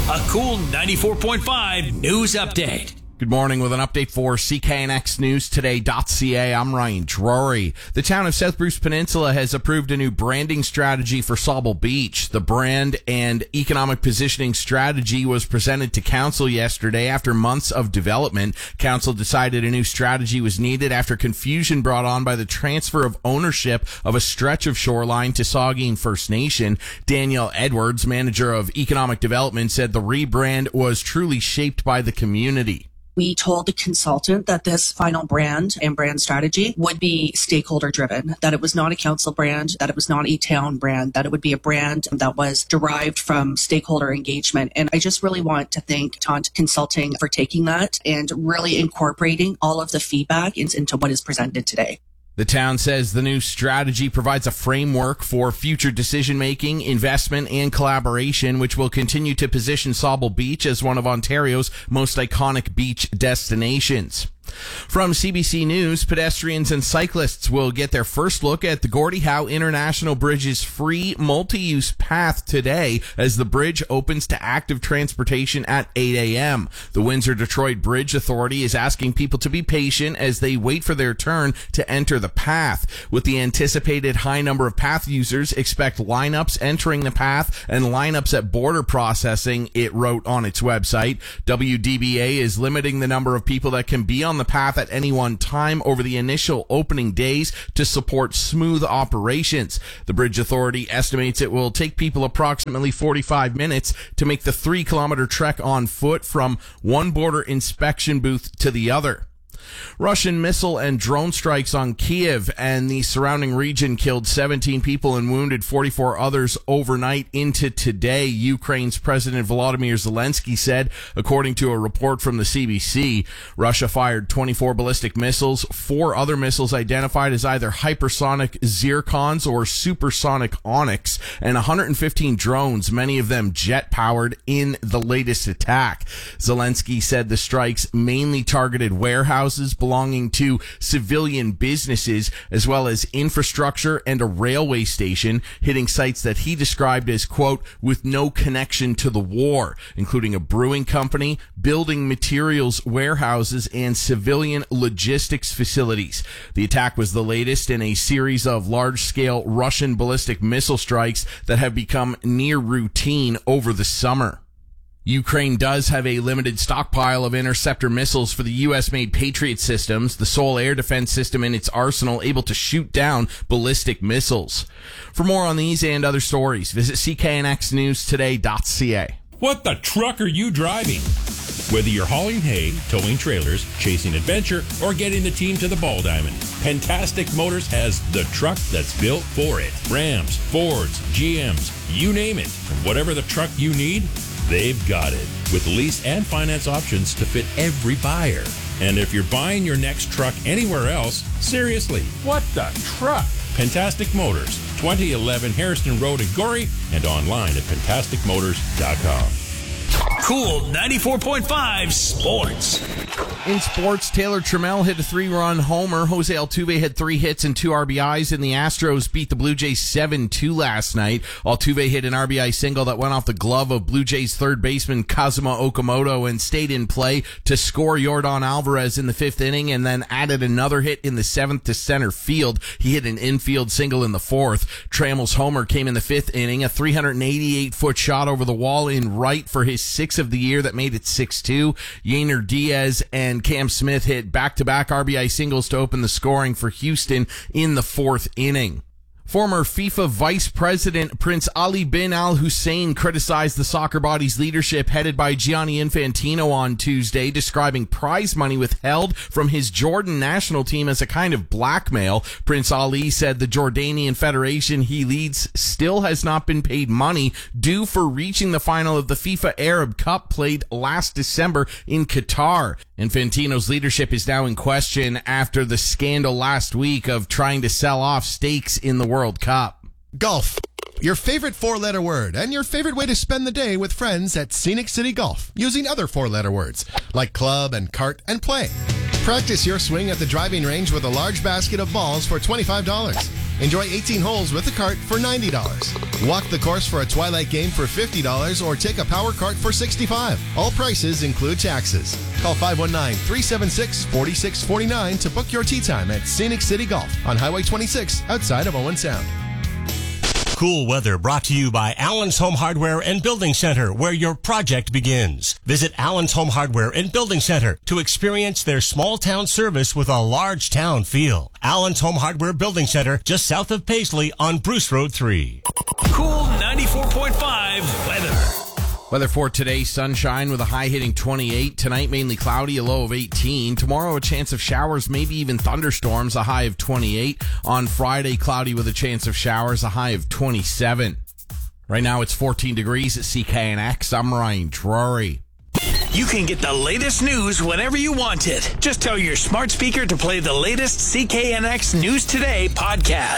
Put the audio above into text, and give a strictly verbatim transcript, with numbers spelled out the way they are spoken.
A cool ninety-four point five news update. Good morning with an update for C K N X News Today dot C A. I'm Ryan Drury. The town of South Bruce Peninsula has approved a new branding strategy for Sauble Beach. The brand and economic positioning strategy was presented to council yesterday after months of development. Council decided a new strategy was needed after confusion brought on by the transfer of ownership of a stretch of shoreline to Saugeen First Nation. Daniel Edwards, manager of economic development, said the rebrand was truly shaped by the community. We told the consultant that this final brand and brand strategy would be stakeholder driven, that it was not a council brand, that it was not a town brand, that it would be a brand that was derived from stakeholder engagement. And I just really want to thank Taunt Consulting for taking that and really incorporating all of the feedback into what is presented today. The town says the new strategy provides a framework for future decision-making, investment, and collaboration, which will continue to position Sauble Beach as one of Ontario's most iconic beach destinations. From C B C News, pedestrians and cyclists will get their first look at the Gordie Howe International Bridge's free multi-use path today as the bridge opens to active transportation at eight a.m. The Windsor-Detroit Bridge Authority is asking people to be patient as they wait for their turn to enter the path. With the anticipated high number of path users, expect lineups entering the path and lineups at border processing, it wrote on its website. W D B A is limiting the number of people that can be on the path at any one time over the initial opening days to support smooth operations. The Bridge Authority estimates it will take people approximately forty-five minutes to make the three kilometer trek on foot from one border inspection booth to the other. Russian missile and drone strikes on Kiev and the surrounding region killed seventeen people and wounded forty-four others overnight into today, Ukraine's President Volodymyr Zelensky said, according to a report from the C B C. Russia fired twenty-four ballistic missiles, four other missiles identified as either hypersonic Zircons or supersonic Onyx, and one hundred fifteen drones, many of them jet-powered, in the latest attack. Zelensky said the strikes mainly targeted warehouses belonging to civilian businesses as well as infrastructure and a railway station, hitting sites that he described as, quote, with no connection to the war, including a brewing company, building materials warehouses, and civilian logistics facilities. The attack was the latest in a series of large-scale Russian ballistic missile strikes that have become near routine over the summer. Ukraine does have a limited stockpile of interceptor missiles for the U S-made Patriot systems, the sole air defense system in its arsenal able to shoot down ballistic missiles. For more on these and other stories, visit C K N X News Today dot C A. What the truck are you driving? Whether you're hauling hay, towing trailers, chasing adventure, or getting the team to the ball diamond, Pentastic Motors has the truck that's built for it. Rams, Fords, G Ms, you name it. And whatever the truck you need, they've got it, with lease and finance options to fit every buyer. And if you're buying your next truck anywhere else, seriously, what the truck? Pentastic Motors, twenty eleven Harrison Road in Gorrie, and online at pentastic motors dot com. Cool ninety-four point five Sports. In sports, Taylor Trammell hit a three-run homer. Jose Altuve had three hits and two R B Is, and the Astros beat the Blue Jays seven two last night. Altuve hit an R B I single that went off the glove of Blue Jays third baseman Kazuma Okamoto and stayed in play to score Yordan Alvarez in the fifth inning, and then added another hit in the seventh to center field. He hit an infield single in the fourth. Trammell's homer came in the fifth inning, a three hundred eighty-eight foot shot over the wall in right for his sixth of the year that made it six two. Yainer Diaz and Cam Smith hit back-to-back R B I singles to open the scoring for Houston in the fourth inning. Former FIFA Vice President Prince Ali bin Al Hussein criticized the soccer body's leadership headed by Gianni Infantino on Tuesday, describing prize money withheld from his Jordan national team as a kind of blackmail. Prince Ali said the Jordanian federation he leads still has not been paid money due for reaching the final of the FIFA Arab Cup played last December in Qatar. Infantino's leadership is now in question after the scandal last week of trying to sell off stakes in the World Cup. Golf. Your favorite four-letter word and your favorite way to spend the day with friends at Scenic City Golf using other four-letter words like club and cart and play. Practice your swing at the driving range with a large basket of balls for twenty-five dollars. Enjoy eighteen holes with a cart for ninety dollars. Walk the course for a twilight game for fifty dollars or take a power cart for sixty-five dollars. All prices include taxes. Call five one nine, three seven six, four six four nine to book your tee time at Scenic City Golf on Highway twenty-six outside of Owen Sound. Cool weather brought to you by Allen's Home Hardware and Building Center, where your project begins. Visit Allen's Home Hardware and Building Center to experience their small town service with a large town feel. Allen's Home Hardware Building Center, just south of Paisley on Bruce Road three. Cool ninety-four point five weather. Weather for today, sunshine with a high hitting twenty-eight. Tonight, mainly cloudy, a low of eighteen. Tomorrow, a chance of showers, maybe even thunderstorms, a high of twenty-eight. On Friday, cloudy with a chance of showers, a high of twenty-seven. Right now, it's fourteen degrees at C K N X. I'm Ryan Drury. You can get the latest news whenever you want it. Just tell your smart speaker to play the latest C K N X News Today podcast.